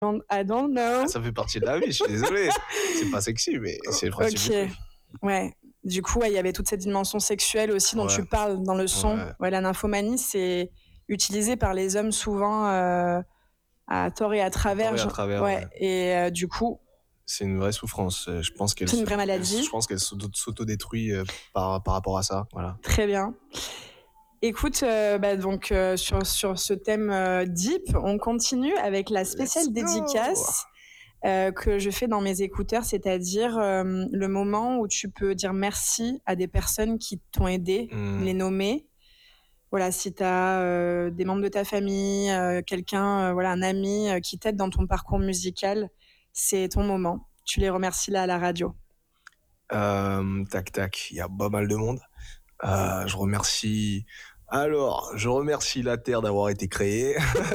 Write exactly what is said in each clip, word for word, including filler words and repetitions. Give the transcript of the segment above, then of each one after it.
I don't know. Ah, ça fait partie de la vie, je suis désolé. C'est pas sexy, mais c'est le principe okay. du truc. Ouais. Du coup, il ouais, y avait toute cette dimension sexuelle aussi dont ouais. tu parles dans le son. Ouais. Ouais, la nymphomanie, c'est utilisé par les hommes souvent euh, à tort et à travers. À tort et à travers, ouais. ouais. Et euh, du coup... C'est une vraie souffrance. Je pense qu'elle c'est une vraie maladie. Elle, je pense qu'elle s'autodétruit par, par rapport à ça. Voilà. Très bien. Écoute, euh, bah donc euh, sur, sur ce thème euh, deep, on continue avec la spéciale Let's dédicace euh, que je fais dans mes écouteurs, c'est-à-dire euh, le moment où tu peux dire merci à des personnes qui t'ont aidé, mmh. les nommer. Voilà, si tu as euh, des membres de ta famille, euh, quelqu'un, euh, voilà, un ami euh, qui t'aide dans ton parcours musical, c'est ton moment. Tu les remercies là à la radio. Euh, tac, tac, il y a pas mal de monde. Euh, je remercie... Alors, je remercie la Terre d'avoir été créée.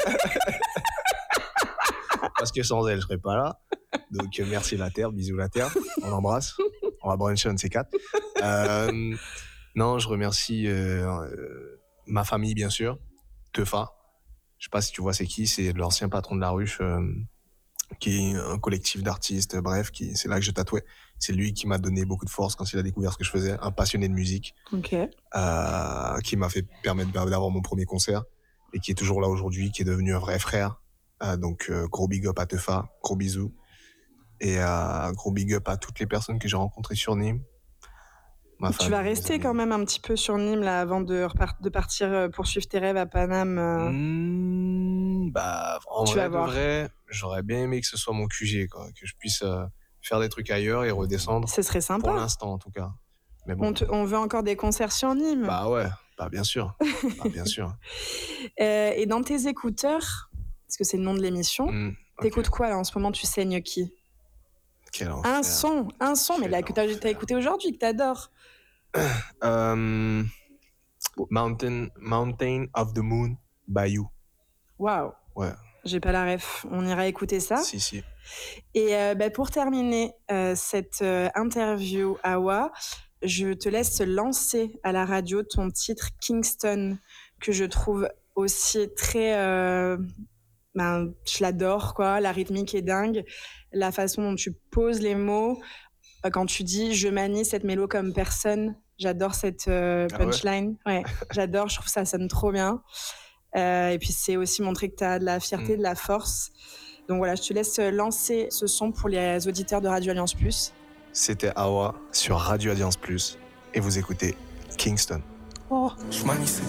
Parce que sans elle, je serais pas là. Donc, merci la Terre, bisous la Terre. On l'embrasse. On va bruncher un de ces quatre. Euh, non, je remercie euh, euh, ma famille, bien sûr. Teufa. Je sais pas si tu vois c'est qui, c'est l'ancien patron de La Ruche, euh, qui est un collectif d'artistes, bref, qui, c'est là que je tatouais. C'est lui qui m'a donné beaucoup de force quand il a découvert ce que je faisais, un passionné de musique, okay. euh, qui m'a fait permettre d'avoir mon premier concert et qui est toujours là aujourd'hui, qui est devenu un vrai frère. Euh, donc euh, gros big up à Teufa, gros bisous et euh, gros big up à toutes les personnes que j'ai rencontrées sur Nîmes. Ma tu famille, vas rester quand même un petit peu sur Nîmes là avant de, repart- de partir poursuivre tes rêves à Paname. Euh... Mmh, bah en tu vrai de vrai, j'aurais bien aimé que ce soit mon Q G, quoi, que je puisse euh, faire des trucs ailleurs et redescendre. Ce serait sympa. Pour l'instant en tout cas. Mais bon. On, te, on veut encore des concerts sur Nîmes. Bah ouais, bah bien sûr, bah bien sûr. euh, et dans tes écouteurs, parce que c'est le nom de l'émission, mmh, okay. T'écoutes quoi là en ce moment? Tu saignes qui? Quel enfer. Un son, un son, Quel mais là que t'as, t'as écouté aujourd'hui, que t'adores. euh, Mountain, Mountain of the Moon by You. Waouh. Ouais. J'ai pas la ref. On ira écouter ça. Si, si. Et euh, bah, pour terminer euh, cette euh, interview, Awa, je te laisse lancer à la radio ton titre Kingston, que je trouve aussi très... Euh, ben, je l'adore, quoi. La rythmique est dingue. La façon dont tu poses les mots, euh, quand tu dis « je manie cette mélo comme personne », j'adore cette euh, punchline. Ah ouais, ouais, j'adore, je trouve ça sonne trop bien. Euh, et puis c'est aussi montrer que tu as de la fierté, mmh. de la force. Donc voilà, je te laisse lancer ce son pour les auditeurs de Radio Alliance Plus. C'était Awa sur Radio Alliance Plus et vous écoutez Kingston. Oh.